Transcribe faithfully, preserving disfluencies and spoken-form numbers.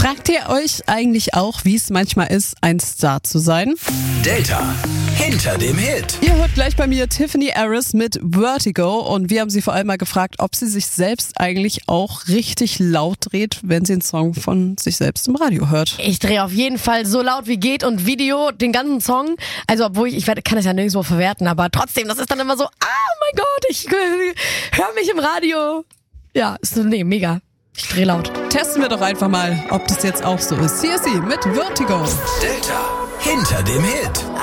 Fragt ihr euch eigentlich auch, wie es manchmal ist, ein Star zu sein? Delta hinter dem Hit. Ihr hört gleich bei mir Tiffany Harris mit Vertigo und wir haben sie vor allem mal gefragt, ob sie sich selbst eigentlich auch richtig laut dreht, wenn sie einen Song von sich selbst im Radio hört. Ich drehe auf jeden Fall so laut wie geht und Video, den ganzen Song. Also obwohl ich, ich kann es ja nirgendwo verwerten, aber trotzdem, das ist dann immer so, ah mein Gott, ich äh, höre mich im Radio. Ja, ist so, nee, mega. Ich drehe laut. Testen wir doch einfach mal, ob das jetzt auch so ist. Hier ist sie mit Vertigo. Delta hinter dem Hit.